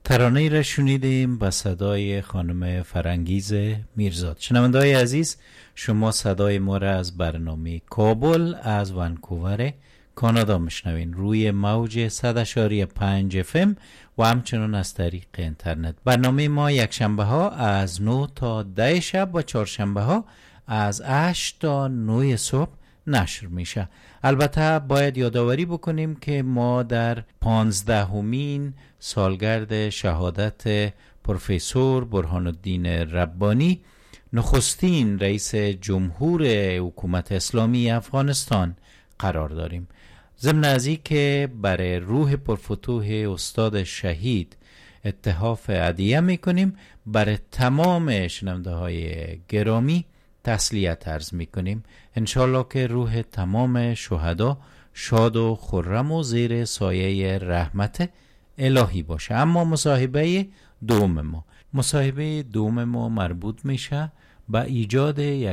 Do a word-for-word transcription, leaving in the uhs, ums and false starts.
ترانه‌ای را شنیدیم با صدای خانم فرنگیز میرزاد. شنونده‌های عزیز، شما صدای ما را از برنامه کابل از ونکوور کانادا میشنوین روی موج صد و پنج اف ام و همچنان از طریق اینترنت. برنامه ما یک شنبه ها از نه تا ده شب و چهارشنبه ها از هشت تا نه صبح نشر میشه. البته باید یادآوری بکنیم که ما در پانزدهمین سالگرد شهادت پروفسور برهان الدین ربانی، نخستین رئیس جمهور حکومت اسلامی افغانستان قرار داریم. ضمن از این که برای روح پرفتوح استاد شهید اتحاف عدیه میکنیم، برای تمام شنونده های گرامی تسلیت عرض میکنیم. انشالله که روح تمام شهدا شاد و خرم و زیر سایه رحمت الهی باشه. اما مصاحبه دوم ما مصاحبه دوم ما مربوط میشه به ایجاد یک